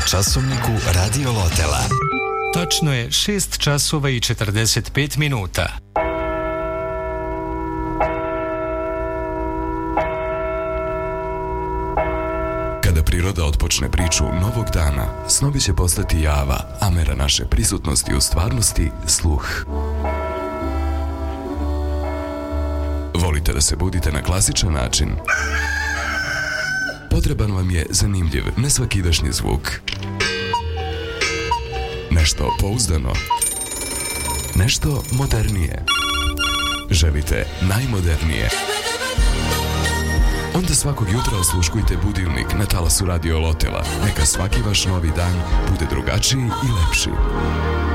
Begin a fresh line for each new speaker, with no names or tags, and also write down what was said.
časovniku Radio Lotela.
Tačno je 6 časova i 45 minuta.
Kada priroda otpočne priču novog dana, snovi će postati java, a mera naše prisutnosti u stvarnosti sluh. Volite da se budite na klasičan način? Potreban vam je zanimljiv, nesvakidašnji zvuk. Nešto pouzdano. Nešto modernije. Želite najmodernije? Onda svakog jutra osluškujte budilnik na talasu Radio Lotela. Neka svaki vaš novi dan bude drugačiji i lepši.